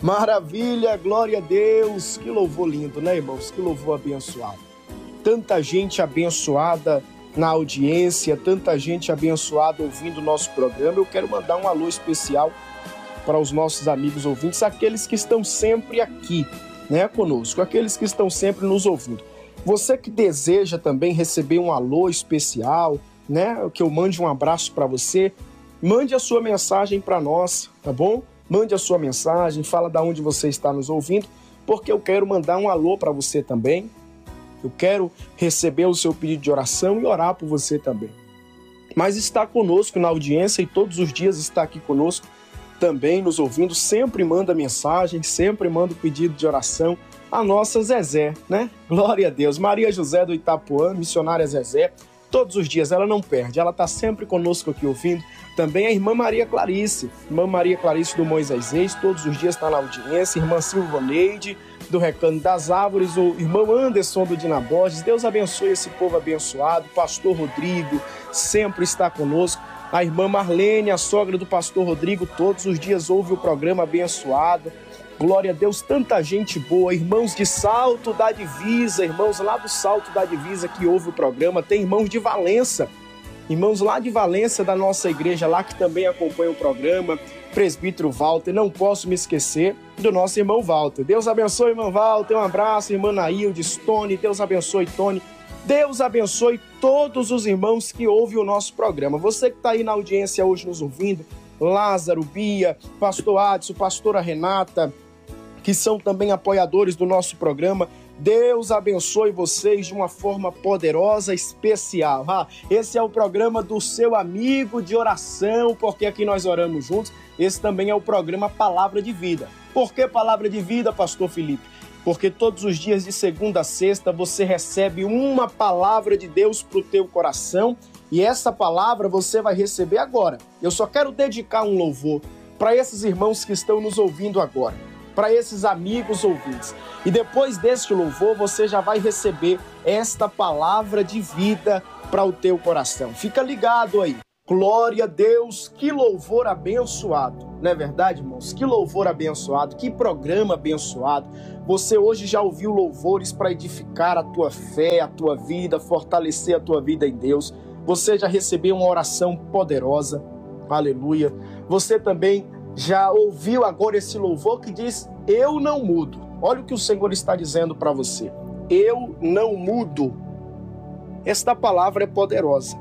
Maravilha, glória a Deus. Que louvor lindo, né, irmãos? Que louvor abençoado. Tanta gente abençoada na audiência, tanta gente abençoada ouvindo o nosso programa. Eu quero mandar um alô especial para os nossos amigos ouvintes, aqueles que estão sempre aqui, né, conosco, aqueles que estão sempre nos ouvindo. Você que deseja também receber um alô especial, né, que eu mande um abraço para você, mande a sua mensagem para nós, tá bom? Mande a sua mensagem, fala de onde você está nos ouvindo, porque eu quero mandar um alô para você também. Eu quero receber o seu pedido de oração e orar por você também. Mas está conosco na audiência e todos os dias está aqui conosco também nos ouvindo, sempre manda mensagem, sempre manda pedido de oração, a nossa Zezé, né? Glória a Deus. Maria José do Itapuã, missionária Zezé, todos os dias ela não perde, ela está sempre conosco aqui ouvindo. Também a irmã Maria Clarice do Moisés, todos os dias está na audiência, irmã Silvaneide do Recanto das Árvores, o irmão Anderson do Dina Borges, Deus abençoe esse povo abençoado, pastor Rodrigo sempre está conosco, a irmã Marlene, a sogra do pastor Rodrigo, todos os dias ouve o programa abençoado, glória a Deus, tanta gente boa, irmãos de Salto da Divisa, irmãos lá do Salto da Divisa que ouve o programa, tem irmãos de Valença, irmãos lá de Valença da nossa igreja lá que também acompanham o programa, presbítero Walter, não posso me esquecer do nosso irmão Walter. Deus abençoe, irmão Walter, um abraço, irmã Naildes, Tony, Deus abençoe, Tony. Deus abençoe todos os irmãos que ouvem o nosso programa. Você que está aí na audiência hoje nos ouvindo, Lázaro, Bia, pastor Adson, pastora Renata, que são também apoiadores do nosso programa, Deus abençoe vocês de uma forma poderosa, especial. Esse é o programa do seu amigo de oração, porque aqui nós oramos juntos. Esse também é o programa Palavra de Vida. Por que Palavra de Vida, pastor Felipe? Porque todos os dias de segunda a sexta você recebe uma palavra de Deus para o teu coração e essa palavra você vai receber agora. Eu só quero dedicar um louvor para esses irmãos que estão nos ouvindo agora, para esses amigos ouvintes. E depois deste louvor, você já vai receber esta palavra de vida para o teu coração. Fica ligado aí. Glória a Deus, que louvor abençoado. Não é verdade, irmãos? Que louvor abençoado, que programa abençoado. Você hoje já ouviu louvores para edificar a tua fé, a tua vida, fortalecer a tua vida em Deus. Você já recebeu uma oração poderosa. Aleluia. Você também já ouviu agora esse louvor que diz, eu não mudo. Olha o que o Senhor está dizendo para você. Eu não mudo. Esta palavra é poderosa.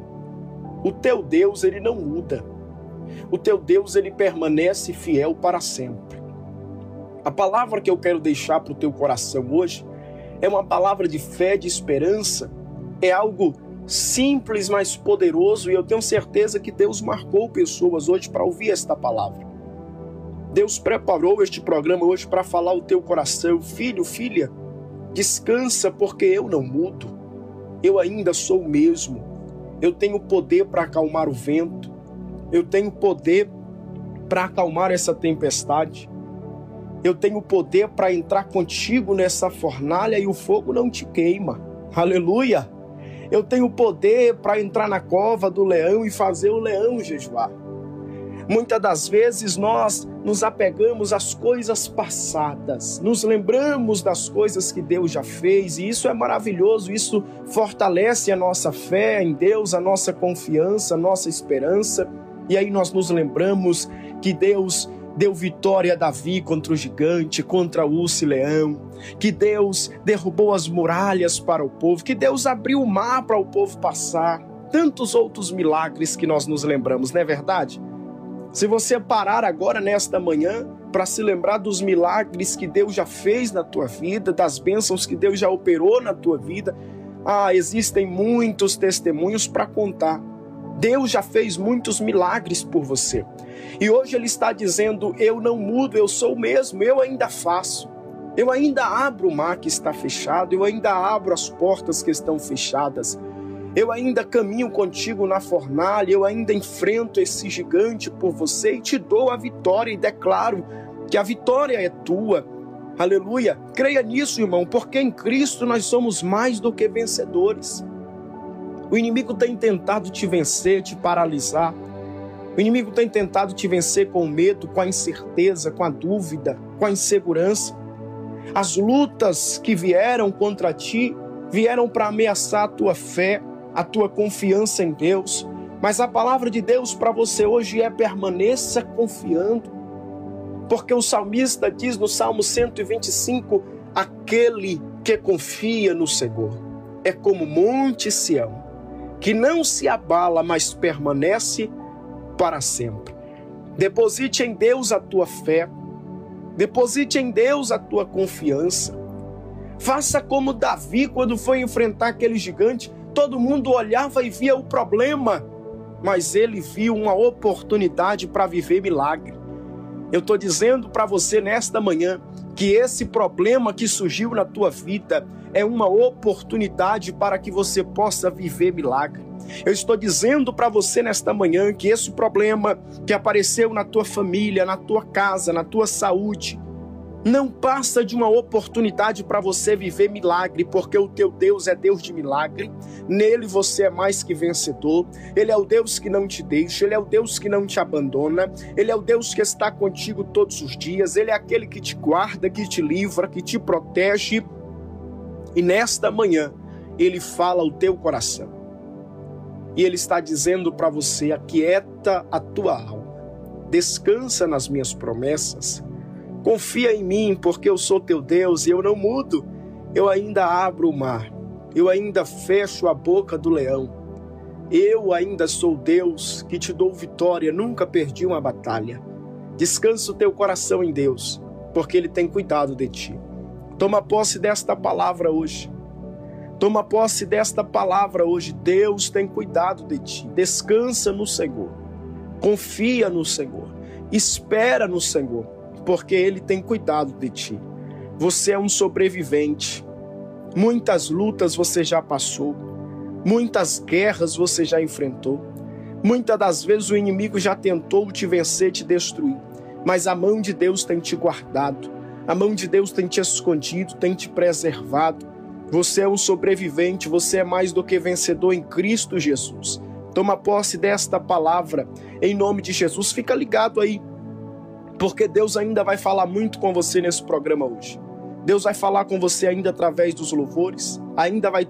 O teu Deus, ele não muda. O teu Deus, ele permanece fiel para sempre. A palavra que eu quero deixar para o teu coração hoje é uma palavra de fé, de esperança. É algo simples, mas poderoso, e eu tenho certeza que Deus marcou pessoas hoje para ouvir esta palavra. Deus preparou este programa hoje para falar ao teu coração. Filho, filha, descansa porque eu não mudo. Eu ainda sou o mesmo. Eu tenho poder para acalmar o vento. Eu tenho poder para acalmar essa tempestade. Eu tenho poder para entrar contigo nessa fornalha e o fogo não te queima. Aleluia! Eu tenho poder para entrar na cova do leão e fazer o leão jejuar. Muitas das vezes nós nos apegamos às coisas passadas, nos lembramos das coisas que Deus já fez, e isso é maravilhoso, isso fortalece a nossa fé em Deus, a nossa confiança, a nossa esperança, e aí nós nos lembramos que Deus deu vitória a Davi contra o gigante, contra o urso e leão, que Deus derrubou as muralhas para o povo, que Deus abriu o mar para o povo passar, tantos outros milagres que nós nos lembramos, não é verdade? Se você parar agora nesta manhã para se lembrar dos milagres que Deus já fez na tua vida, das bênçãos que Deus já operou na tua vida, existem muitos testemunhos para contar. Deus já fez muitos milagres por você. E hoje Ele está dizendo, eu não mudo, eu sou o mesmo, eu ainda faço. Eu ainda abro o mar que está fechado, eu ainda abro as portas que estão fechadas. Eu ainda caminho contigo na fornalha, eu ainda enfrento esse gigante por você e te dou a vitória e declaro que a vitória é tua. Aleluia! Creia nisso, irmão, porque em Cristo nós somos mais do que vencedores. O inimigo tem tentado te vencer, te paralisar. O inimigo tem tentado te vencer com o medo, com a incerteza, com a dúvida, com a insegurança. As lutas que vieram contra ti vieram para ameaçar a tua fé, a tua confiança em Deus. Mas a palavra de Deus para você hoje é: permaneça confiando. Porque o salmista diz no Salmo 125, aquele que confia no Senhor é como Monte Sião, que não se abala, mas permanece para sempre. Deposite em Deus a tua fé, deposite em Deus a tua confiança. Faça como Davi, quando foi enfrentar aquele gigante, todo mundo olhava e via o problema, mas ele viu uma oportunidade para viver milagre. Eu estou dizendo para você nesta manhã que esse problema que surgiu na tua vida é uma oportunidade para que você possa viver milagre. Eu estou dizendo para você nesta manhã que esse problema que apareceu na tua família, na tua casa, na tua saúde, não passa de uma oportunidade para você viver milagre, porque o teu Deus é Deus de milagre. Nele você é mais que vencedor. Ele é o Deus que não te deixa, Ele é o Deus que não te abandona, Ele é o Deus que está contigo todos os dias, Ele é aquele que te guarda, que te livra, que te protege. E nesta manhã, Ele fala ao teu coração. E Ele está dizendo para você: aquieta a tua alma, descansa nas minhas promessas, confia em mim, porque eu sou teu Deus e eu não mudo. Eu ainda abro o mar, eu ainda fecho a boca do leão. Eu ainda sou Deus que te dou vitória, nunca perdi uma batalha. Descansa o teu coração em Deus, porque Ele tem cuidado de ti. Toma posse desta palavra hoje. Toma posse desta palavra hoje. Deus tem cuidado de ti. Descansa no Senhor. Confia no Senhor. Espera no Senhor, porque Ele tem cuidado de ti. Você é um sobrevivente. Muitas lutas você já passou. Muitas guerras você já enfrentou. Muitas das vezes o inimigo já tentou te vencer, te destruir. Mas a mão de Deus tem te guardado. A mão de Deus tem te escondido, tem te preservado. Você é um sobrevivente, você é mais do que vencedor em Cristo Jesus. Toma posse desta palavra em nome de Jesus. Fica ligado aí, porque Deus ainda vai falar muito com você nesse programa hoje. Deus vai falar com você ainda através dos louvores, ainda vai